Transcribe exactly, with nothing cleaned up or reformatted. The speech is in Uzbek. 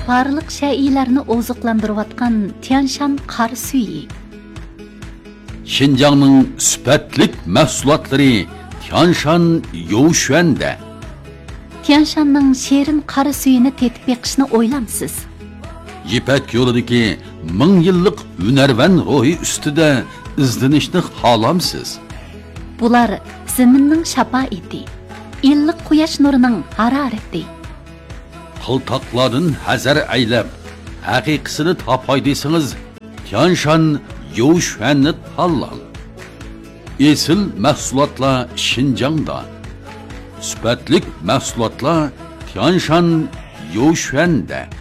barliq şəilərni ozuqlandırıyotgan Tianshan qar suyu. Şinjanның süpetlik mahsulotları Tianshan Youshuanda. Tianshanның şerin qar suyini tetib beqishni o'ylamsiz. Yipak yo'lidagi ming yillik hunarvan ruhi ustida izlanishni xohlamsiz. Bular zaminning shafoati, illiq quyosh nurining harorati. Qiltoqlardan hazar aylab, haqiqisini topay desangiz, Tianshan Youshuanni tanlang. Esil mahsulotlar Şinjangda. Süpetlik mahsulotlar Tianshan Youshuanda.